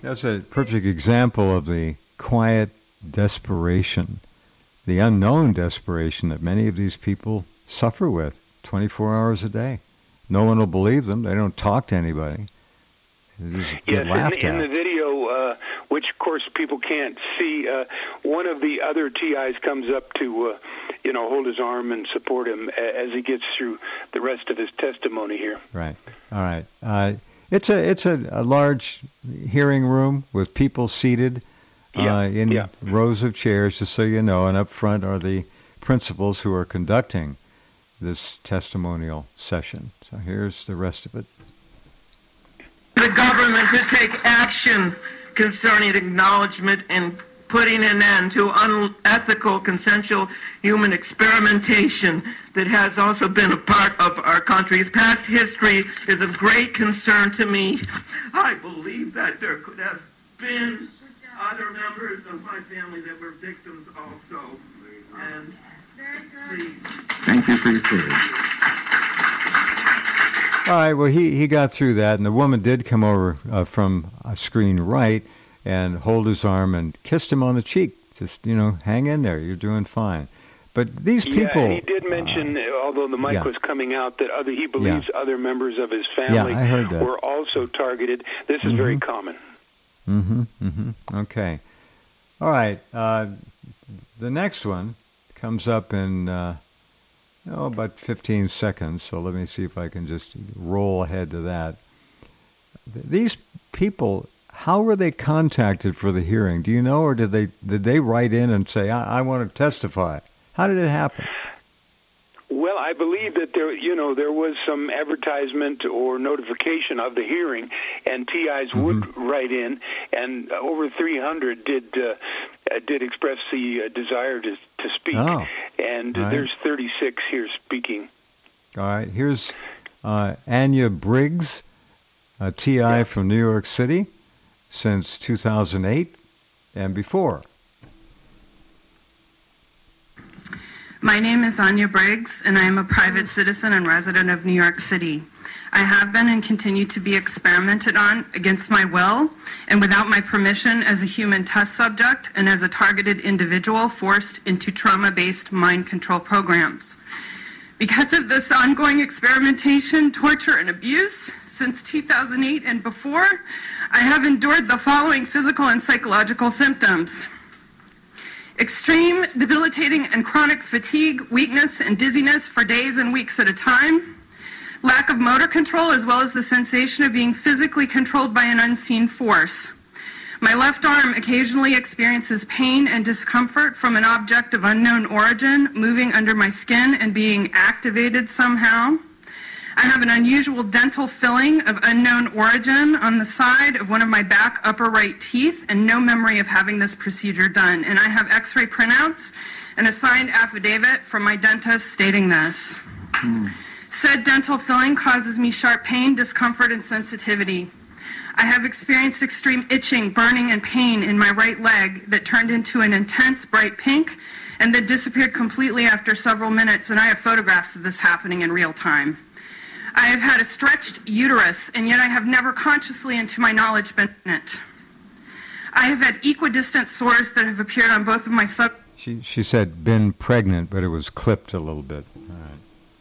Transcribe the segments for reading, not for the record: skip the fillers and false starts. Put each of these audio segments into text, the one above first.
That's a perfect example of the quiet desperation, the unknown desperation that many of these people suffer with 24 hours a day. No one will believe them. They don't talk to anybody. They just get laughed in at. the video, which of course people can't see, one of the other TIs comes up to, hold his arm and support him as he gets through the rest of his testimony here. Right. All right. It's a large hearing room with people seated in rows of chairs, just so you know, and up front are the principals who are conducting this testimonial session. So here's the rest of it. The government to take action concerning acknowledgement and putting an end to unethical consensual human experimentation that has also been a part of our country's past history is of great concern to me. I believe that there could have been other members of my family that were victims also. And please. Thank you for your courage. All right, well, he got through that, and the woman did come over from a screen right and hold his arm and kissed him on the cheek. Just, hang in there. You're doing fine. But these people... Yeah, he did mention, although the mic was coming out, that he believes other members of his family I heard that. were also targeted. This is very common. Okay. All right. The next one comes up in about 15 seconds, so let me see if I can just roll ahead to that. These people, how were they contacted for the hearing? Do you know, or did they write in and say, I want to testify? How did it happen? Well, I believe that there was some advertisement or notification of the hearing, and TIs would write in, and over 300 did express the desire to speak, and there's 36 here speaking. All right, here's Anya Briggs, a TI from New York City since 2008 and before. My name is Anya Briggs, and I am a private citizen and resident of New York City. I have been and continue to be experimented on against my will and without my permission as a human test subject and as a targeted individual forced into trauma-based mind control programs. Because of this ongoing experimentation, torture, and abuse since 2008 and before, I have endured the following physical and psychological symptoms: extreme, debilitating, and chronic fatigue, weakness, and dizziness for days and weeks at a time, lack of motor control, as well as the sensation of being physically controlled by an unseen force. My left arm occasionally experiences pain and discomfort from an object of unknown origin moving under my skin and being activated somehow. I have an unusual dental filling of unknown origin on the side of one of my back upper right teeth and no memory of having this procedure done. And I have x-ray printouts and a signed affidavit from my dentist stating this. Said dental filling causes me sharp pain, discomfort, and sensitivity. I have experienced extreme itching, burning, and pain in my right leg that turned into an intense bright pink and that disappeared completely after several minutes, and I have photographs of this happening in real time. I have had a stretched uterus, and yet I have never consciously, and to my knowledge, been pregnant. I have had equidistant sores that have appeared on both of my She said been pregnant, but it was clipped a little bit. All right.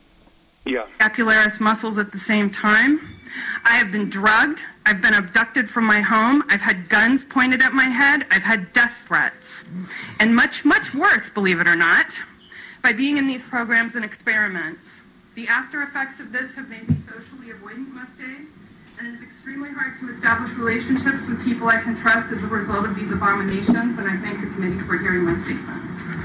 Scapularis muscles at the same time. I have been drugged. I've been abducted from my home. I've had guns pointed at my head. I've had death threats. And much, much worse, believe it or not, by being in these programs and experiments. The after effects of this have made me socially avoidant most days, and it's extremely hard to establish relationships with people I can trust as a result of these abominations, and I thank the committee for hearing my statement.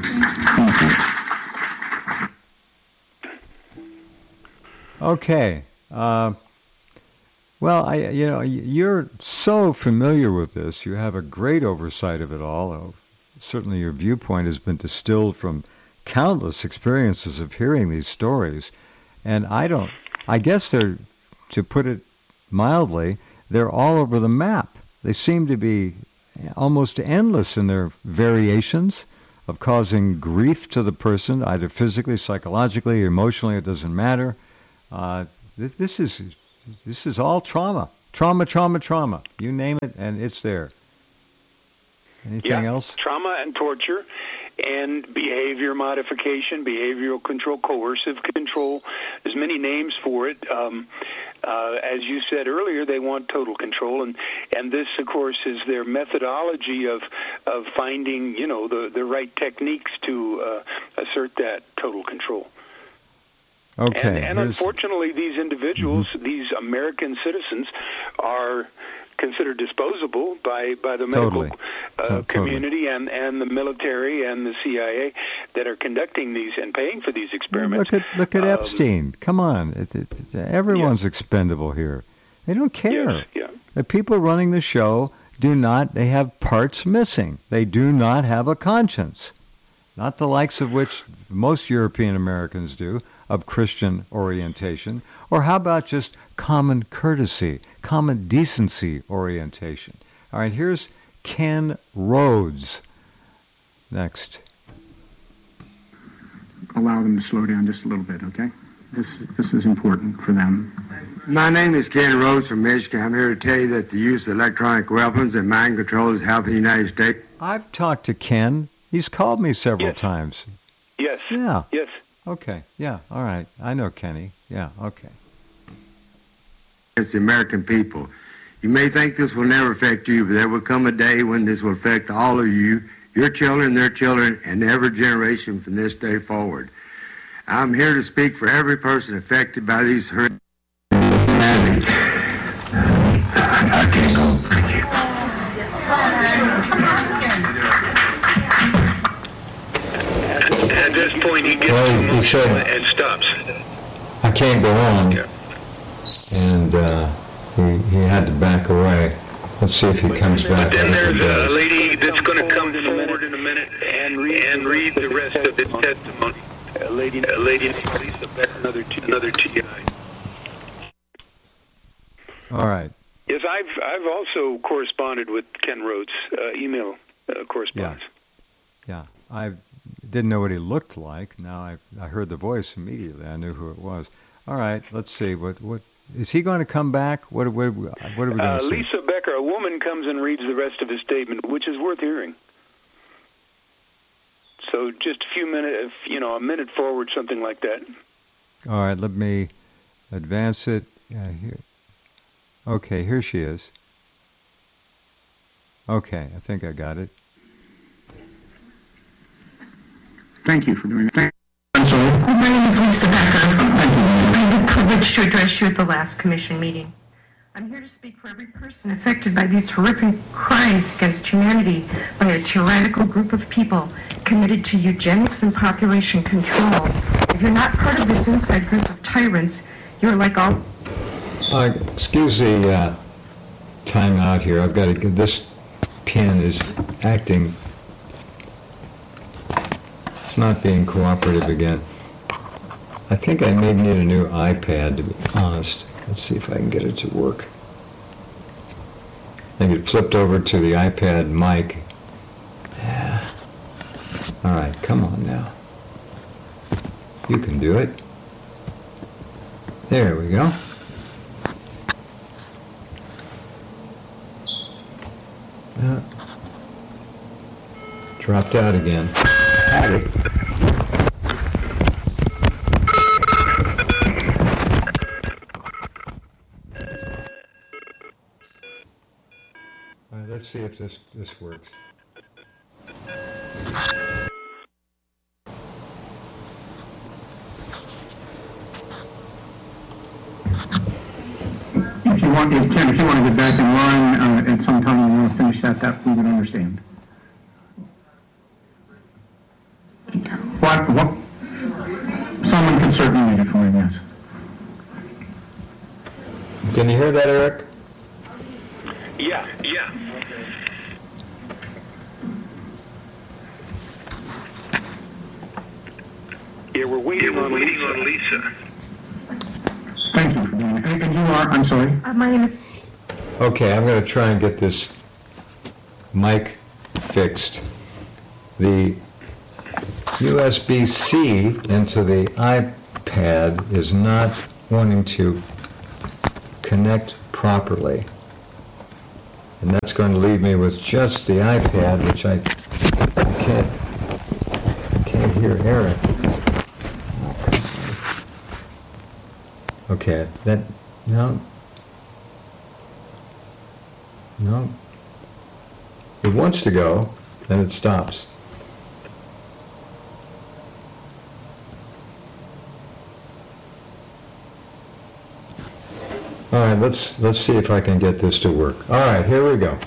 Okay. Well, you're so familiar with this. You have a great oversight of it all. Certainly your viewpoint has been distilled from countless experiences of hearing these stories. And I guess they're, to put it mildly, they're all over the map. They seem to be almost endless in their variations of causing grief to the person, either physically, psychologically, emotionally, it doesn't matter. This is all trauma. Trauma, trauma, trauma. You name it, and it's there. Anything else? Trauma and torture and behavior modification, behavioral control, coercive control. There's many names for it. As you said earlier, they want total control, and this, of course, is their methodology of finding, the right techniques to assert that total control. Okay. And unfortunately, these individuals, these American citizens, are considered disposable by the medical community and the military and the CIA that are conducting these and paying for these experiments. Look at Epstein. Come on, everyone's expendable here. They don't care. Yes, The people running the show they have parts missing. They do not have a conscience. Not the likes of which most European Americans do, of Christian orientation, or how about just common courtesy, common decency orientation? All right, here's Ken Rhodes. Next. Allow them to slow down just a little bit, okay? This is important for them. My name is Ken Rhodes from Michigan. I'm here to tell you that the use of electronic weapons and mind control is helping the United States. I've talked to Ken. He's called me several times. Yes. Yeah. Yes. Okay. Yeah. All right. I know Kenny. Yeah. Okay. It's the American people. You may think this will never affect you, but there will come a day when this will affect all of you, your children, their children, and every generation from this day forward. I'm here to speak for every person affected by these hurt. I can't go. At this point, he gets emotional and stops. I can't go on. Yeah. And he had to back away. Let's see if he comes back. But then there's a lady that's going to come forward in a minute and read the rest of his testimony. A lady named Lisa Becker, another TI. All right. Yes, I've also corresponded with Ken Rhodes, email correspondence. Yeah. I didn't know what he looked like. Now I heard the voice immediately. I knew who it was. All right. Let's see. What is he going to come back? What are we going to see? Lisa Becker, a woman, comes and reads the rest of his statement, which is worth hearing. So just a few minutes, a minute forward, something like that. All right, let me advance it. Here. Okay, here she is. Okay, I think I got it. Thank you for doing that. I'm sorry. My name is Lisa Becker. I had the privilege to address you at the last commission meeting. I'm here to speak for every person affected by these horrific crimes against humanity by a tyrannical group of people committed to eugenics and population control. If you're not part of this inside group of tyrants, you're like all... Excuse the time out here. I've got to get this pen is acting. It's not being cooperative again. I think I may need a new iPad, to be honest. Let's see if I can get it to work. I think it flipped over to the iPad mic. Yeah. All right, come on now. You can do it. There we go. Dropped out again. Had it. All right, let's see if this works. If you want to get back in line at some time and want to finish that we would understand. What? Someone can certainly make it for you, yes. Can you hear that, Eric? Yeah. Yeah, we're waiting on Lisa. Thank you for doing it. And you are, I'm sorry? My name is... Okay, I'm going to try and get this mic fixed. The USB-C into the iPad is not wanting to connect properly. And that's going to leave me with just the iPad, which I can't hear Eric. Okay, no. It wants to go, then it stops. All right, let's see if I can get this to work. All right, here we go.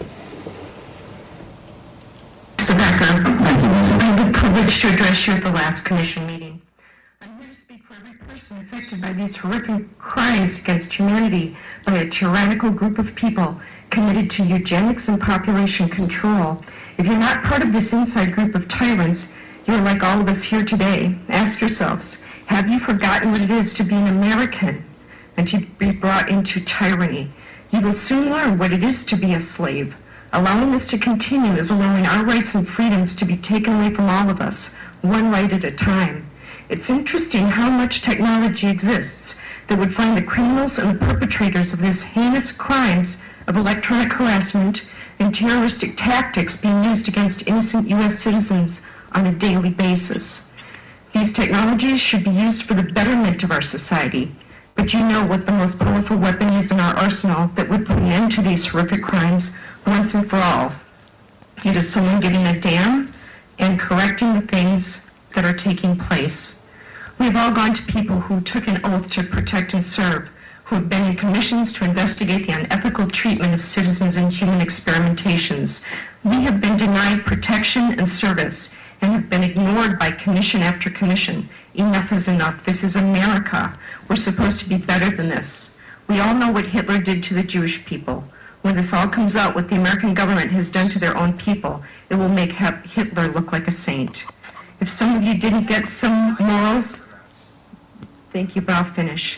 Mr. Becker, I had the privilege to address you at the last commission meeting. I'm here to speak for every person affected by these horrific crimes against humanity by a tyrannical group of people committed to eugenics and population control. If you're not part of this inside group of tyrants, you're like all of us here today. Ask yourselves, have you forgotten what it is to be an American and to be brought into tyranny? You will soon learn what it is to be a slave. Allowing this to continue is allowing our rights and freedoms to be taken away from all of us, one right at a time. It's interesting how much technology exists that would find the criminals and the perpetrators of these heinous crimes of electronic harassment and terroristic tactics being used against innocent U.S. citizens on a daily basis. These technologies should be used for the betterment of our society, but you know what the most powerful weapon is in our arsenal that would put an end to these horrific crimes once and for all. It is someone giving a damn and correcting the things that are taking place. We have all gone to people who took an oath to protect and serve, who have been in commissions to investigate the unethical treatment of citizens in human experimentations. We have been denied protection and service and have been ignored by commission after commission. Enough is enough. This is America. We're supposed to be better than this. We all know what Hitler did to the Jewish people. When this all comes out, what the American government has done to their own people, it will make Hitler look like a saint. If some of you didn't get some morals, thank you, but I'll finish.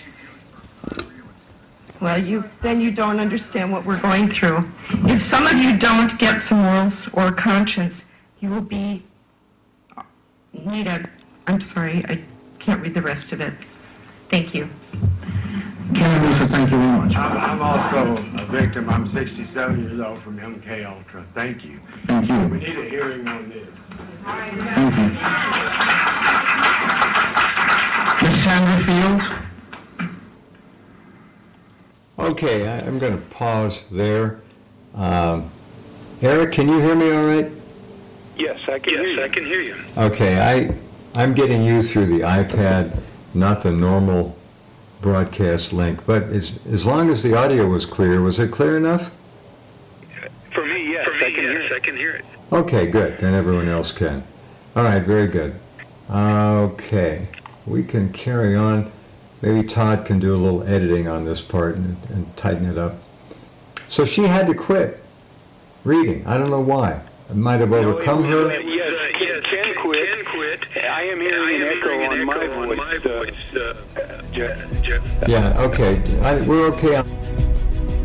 Well, then you don't understand what we're going through. If some of you don't get some morals or conscience, you will be I'm sorry, I can't read the rest of it. Thank you. Ken, Lisa, thank you very much. I'm also a victim. I'm 67 years old from MK Ultra. Thank you. Thank you. We need a hearing on this. Thank you. Ms. Sandra Fields? Okay, I'm going to pause there. Eric, can you hear me all right? Yes, I can hear you. Okay, I'm getting you through the iPad, not the normal broadcast link, but as long as the audio was clear, was it clear enough? For me, yes, I can hear it. Okay, good. Then everyone else can. All right, very good. Okay, we can carry on. Maybe Todd can do a little editing on this part and tighten it up. So she had to quit reading. I don't know why. It might have overcome her. Yes, Ken quit. I am hearing an echo on my voice, Jeff. Yeah, okay. We're okay on